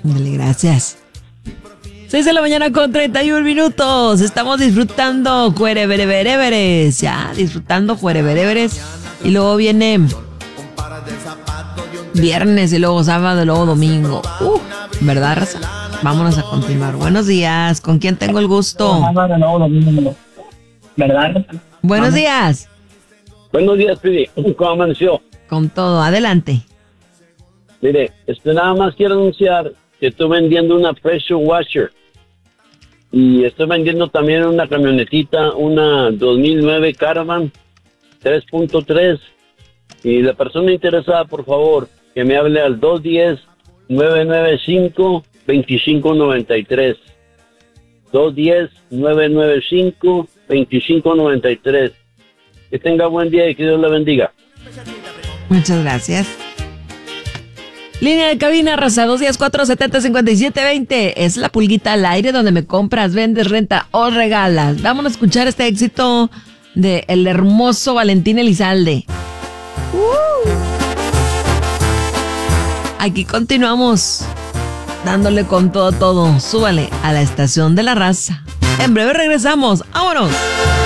Dale, gracias. 6 de la mañana con 31 minutos. Estamos disfrutando Juereverevereveres. Ya, disfrutando Juerevereveres. Y luego viene viernes y luego sábado y luego domingo. ¿Verdad, raza? Vámonos a continuar. Buenos días. ¿Con quién tengo el gusto? ¿Verdad? Buenos días. Buenos días, Pidi. ¿Cómo amaneció? Con todo. Adelante. Mire, nada más quiero anunciar que estoy vendiendo una pressure washer. Y estoy vendiendo también una camionetita, una 2009 Caravan 3.3. Y la persona interesada, por favor, que me hable al 210-995-2593. 210-995-2593. Que tenga buen día y que Dios la bendiga. Muchas gracias. Línea de cabina, raza, 210-470-5720. Es la pulguita al aire donde me compras, vendes, renta o regalas. Vamos a escuchar este éxito de el hermoso Valentín Elizalde. Aquí continuamos dándole con todo. Súbale a la estación de la raza. En breve regresamos. ¡Vámonos!